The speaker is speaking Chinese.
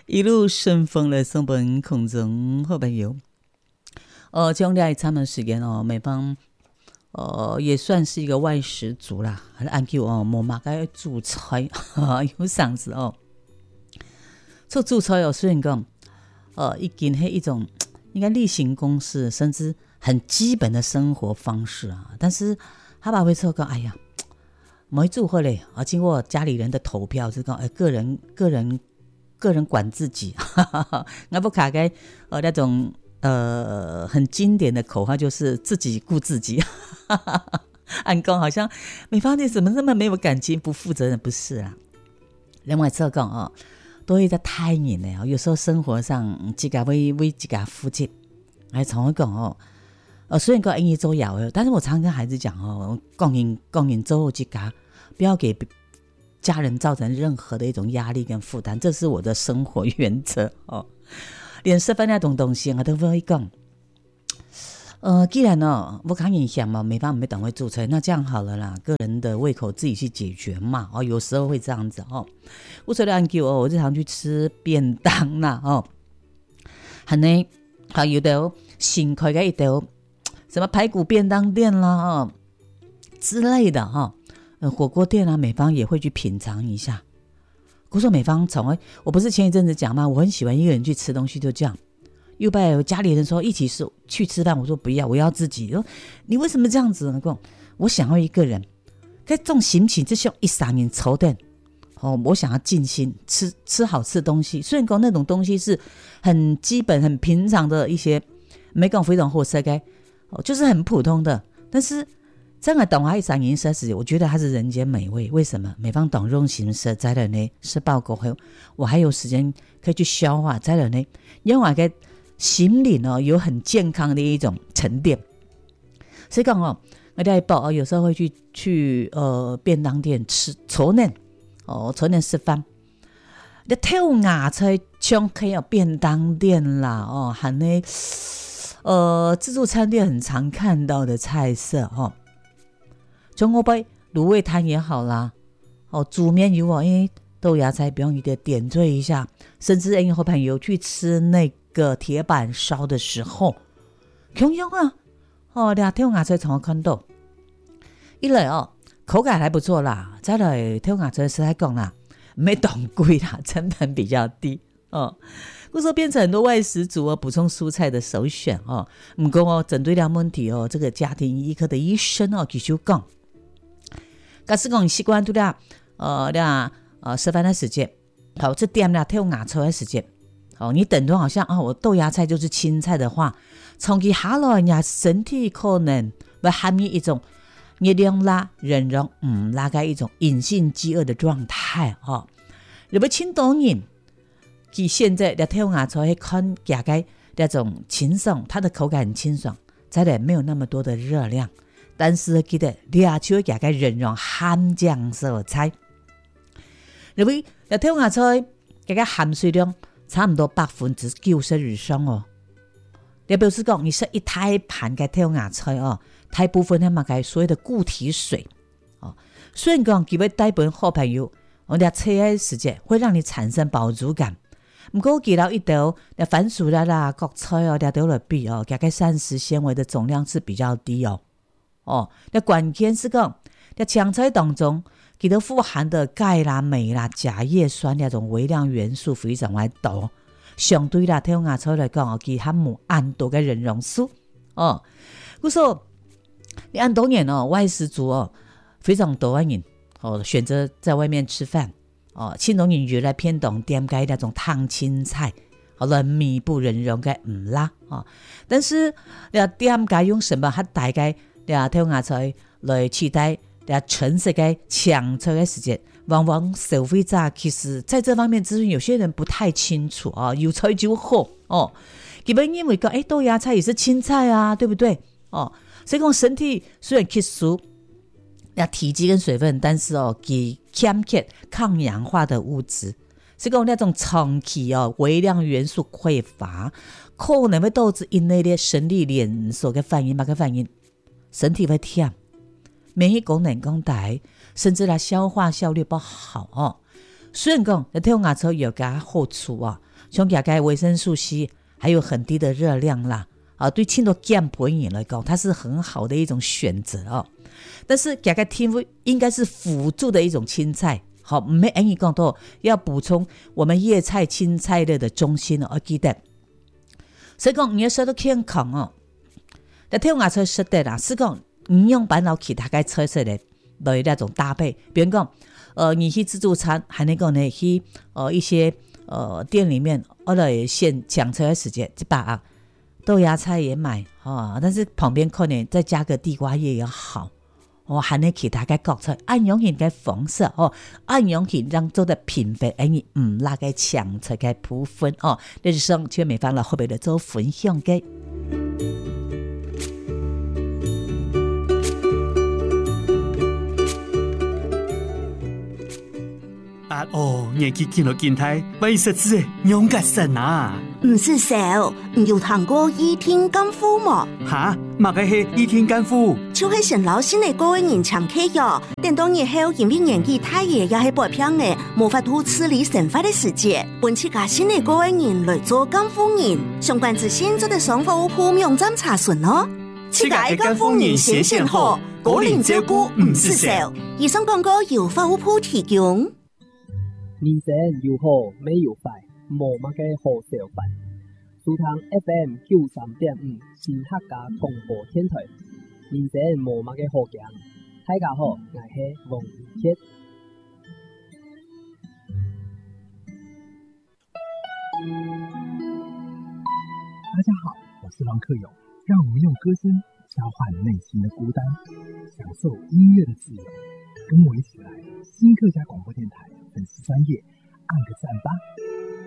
一路顺风的送本空中好朋友。将来他们时间美方也算是一个外食族啦，按叫无嘛该煮菜有嗓子做煮菜虽然讲已经是一种应该例行公事，甚至很基本的生活方式啊，但是他爸会说讲，哎呀，没做好嘞经过家里人的投票，是讲个人管自己，我不卡该那种很经典的口号就是自己顾自己。按讲好像美方你怎么那么没有感情，不负责任，不是啊。另外这讲都会在太人呢，有时候生活上自己为自己负责。还常讲虽然讲英语做摇，但是我常跟孩子讲讲人做好自己，不要给家人造成任何的一种压力跟负担，这是我的生活原则连吃饭那种东西我都会讲。既然我看影响嘛，没办法没等会做菜，那这样好了啦，个人的胃口自己去解决嘛有时候会这样子我说的按叫我日常去吃便当啦还呢还有的新开的一条什么排骨便当店啦之类的火锅店啊，美方也会去品尝一下。我说美方我不是前一阵子讲吗？我很喜欢一个人去吃东西，就这样。又被家里人说一起去吃饭，我说不要，我要自己。你为什么这样子呢？我想要一个人，这种心情就像一三年抽电我想要静心吃好吃的东西。虽然说那种东西是很基本、很平常的一些，没讲非常好吃的就是很普通的，但是这样懂一三年30，我觉得它是人间美味。为什么？美方懂用形式在了呢？吃饱过后，我还有时间可以去消化，在了呢，因为我心里有很健康的一种沉淀。所以讲我在报有时候会去便当店吃炒面吃饭。你跳牙菜像可以有便当店啦含呢自助餐店很常看到的菜色中国杯卤味摊也好啦煮面油豆芽菜不用你的点缀一下，甚至和朋友去吃那个铁板烧的时候同样俩跳牙菜从我看到一来口感还不错啦，再来跳牙菜实在讲啦没懂贵啦，成本比较低故说变成很多外食族补充蔬菜的首选不过针对了问题这个家庭医科的医生其实讲假使讲习惯对啦吃饭的时间这点啦跳牙菜的时间你等同好像我豆芽菜就是青菜的话，从其下来呀身体可能会含有一种热量啦忍容拉开一种隐性饥饿的状态如果青岛人其现在的跳牙菜看起来那种清爽，它的口感很清爽，再来没有那么多的热量，但是记得俩手起来忍容含酱色菜。如果那跳牙菜这个含水量差不多90%以上也表示讲你是一大盘的跳牙菜大部分他们给所谓的固体水虽然讲几位大部分好朋友我们吃的时间会让你产生饱足感，不过记到一道番薯啦国菜这都来比这个膳食纤维的总量是比较低那关键是讲在青菜当中记得富含的钙啦镁啦钾叶酸那种微量元素非常的多，相对啦跳牙菜来讲其含有很多的人容素我说你很多年外食族非常多的人选择在外面吃饭青农人越来偏懂点解那种烫青菜来弥补人容的不啦但是点解用什么他大概跳牙菜来取代纯色的抢菜的时间，往往消费者其实在这方面资讯有些人不太清楚有菜就好基本因为豆芽菜也是青菜啊，对不对所以说身体虽然吸收体积跟水分，但是其欠缺抗氧化的物质，所以说那种长期微量元素匮乏可能会导致因为生理连锁的反应身体会痛，免疫功能降低，甚至消化效率不好虽然讲跳牙车有给它好处啊，像加维生素 C 还有很低的热量啦，对很多减肥人来讲，它是很好的一种选择哦。但是加天妇应该是辅助的一种青菜，好，唔係安尼講到要補充我們葉菜青菜類的中心哦，記得。所以講你要食到健康哦，但跳牙車食得啦，是講你用板腦其他嘅菜色的那種搭配，比如講你去自助餐，還能夠呢去一些店裡面，或者現搶車的時間，就把豆芽菜也買但是旁邊可能再加個地瓜葉也好。還能其他嘅角色，按樣型嘅方式按樣型讓做得平凡，而唔拉嘅搶出嘅部分呢就是上卻美芳老後邊嚟做分享嘅。 年紀見到見睇，為實質養個神啊！ 唔是少，你有聽過倚天乾夫嗎？ 哈，乜嘅係倚天乾夫？ 就是先老先嚟個人長期藥，等到日後因為年紀太爺也係白片嘅，無法度處理生活的時節，本次家先嚟個人來做乾夫人，相關資訊就得上服務鋪網站查詢咯。 世界乾夫人先先好，個人照顧唔是少。 以上廣告由服務鋪提供。 人生又好沒有壞，無乜嘅好小飯。蘇塘 FM 93.5新客家廣播電台，人生無乜嘅好行。大家好，我係王宇傑。 大家好，我是王克勇，讓我們用歌聲交換內心的孤單，享受音樂的自由。跟我一起來新客家廣播電台粉絲專頁按個讚吧。